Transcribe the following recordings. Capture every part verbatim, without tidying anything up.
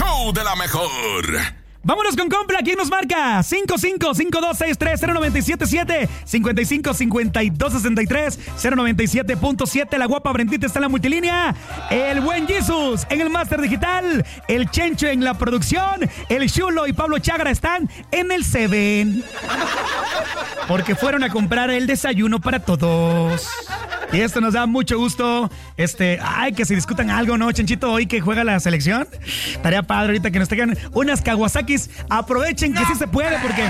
show de la mejor. Vámonos con compra. ¿Quién nos marca? cinco cinco cinco dos seis tres cero nueve siete siete cinco cinco cinco dos seis tres cero nueve siete punto siete. La guapa Brendita está en la multilínea. El buen Jesus en el máster digital. El Chencho en la producción. El Chulo y Pablo Chagra están en el Seven. Porque fueron a comprar el desayuno para todos. Y esto nos da mucho gusto. Este, ay, que se discutan algo, ¿no, Chenchito? Hoy que juega la selección. Tarea padre ahorita que nos tengan unas Kawasakis. Aprovechen que sí se puede, porque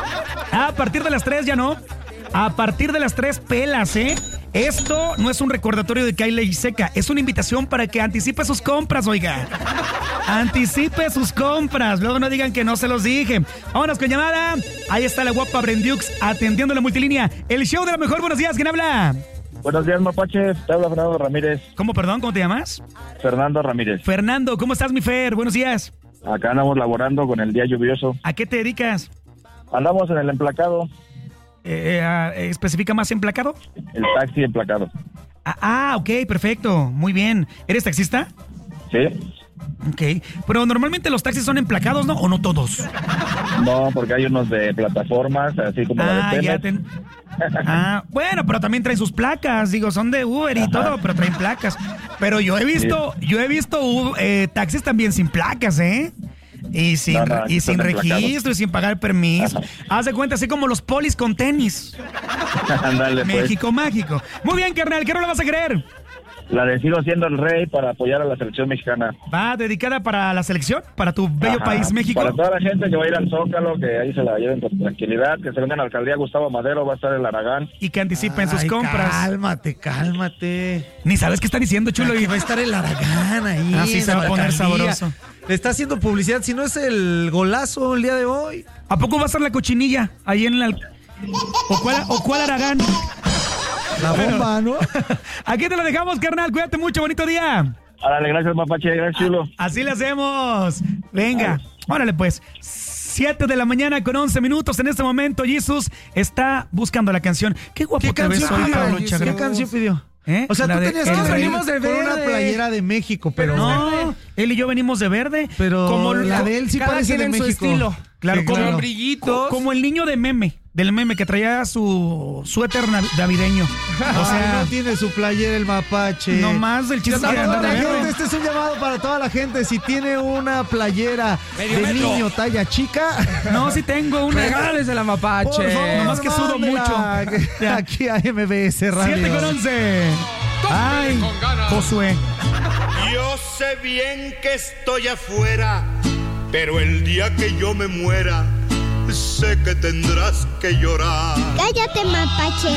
a partir de las tres ya no. A partir de las tres pelas, ¿eh? Esto no es un recordatorio de que hay ley seca. Es una invitación para que anticipe sus compras, oiga. Anticipe sus compras. Luego no digan que no se los dije. Vámonos con llamada. Ahí está la guapa Brendiux atendiendo la multilínea. El show de la mejor. Buenos días. ¿Quién habla? Buenos días, mapache. Te habla Fernando Ramírez. ¿Cómo, perdón? ¿Cómo te llamas? Fernando Ramírez. Fernando, ¿cómo estás, mi Fer? Buenos días. Acá andamos laborando con el día lluvioso. ¿A qué te dedicas? Andamos en el emplacado. Eh, eh, ¿Especifica más emplacado? El taxi emplacado. Ah, ah, ok, perfecto. Muy bien. ¿Eres taxista? Sí. Ok. Pero normalmente los taxis son emplacados, ¿no? ¿O no todos? No, porque hay unos de plataformas, así como ah, la de ya ten... Ah, bueno, pero también traen sus placas. Digo, son de Uber y Ajá. todo, pero traen placas. Pero yo he visto, sí. yo he visto uh, taxis también sin placas, ¿eh? Y sin, no, no, y sin registro y sin pagar permiso. Ajá. Haz de cuenta, así como los polis con tenis. Ándale, pues. México mágico. Muy bien, carnal, ¿qué no le vas a querer? La de Sigo Siendo el Rey para apoyar a la selección mexicana. ¿Va dedicada para la selección? ¿Para tu bello Ajá, país, México? Para toda la gente que va a ir al Zócalo, que ahí se la lleven con tranquilidad, que se vengan a la alcaldía Gustavo Madero, va a estar el Aragán. Y que anticipen Ay, sus compras. Cálmate, cálmate. Ni sabes qué está diciendo, Chulo. Aquí va a estar el Aragán ahí. Así se va a poner sabroso. Le está haciendo publicidad, si no es el golazo el día de hoy. ¿A poco va a estar la cochinilla ahí en la... ¿O cuál, o cuál Aragán? La bomba, ¿no? Aquí te lo dejamos, carnal. Cuídate mucho, bonito día. Árale, gracias, mapache, gracias, Chulo. Así le hacemos. Venga, órale pues. siete de la mañana con once minutos. En este momento, Jesus está buscando la canción. Qué guapo ¿Qué te ves hoy, Pablo Chagra. ¿Qué canción pidió? ¿Eh? O sea, la tú de, tenías que venimos de verde. Con una playera de México, pero... No, él y yo venimos de verde. Pero como la de él sí parece de México. Estilo. Claro, sí, como, claro. brillitos. Como el niño de meme. Del meme que traía su suéter navideño. O sea, Ay, no tiene su playera el mapache. No más del chiste. Que anda de gente, este es un llamado para toda la gente. Si tiene una playera Medio de metro. niño talla chica. No, si tengo una. Regálese la mapache. Por favor, nomás que sudo mucho. Aquí a M B S Radio. siete con once. Ay, Josué. Yo sé bien que estoy afuera, pero el día que yo me muera, sé que tendrás que llorar. Cállate, mapache.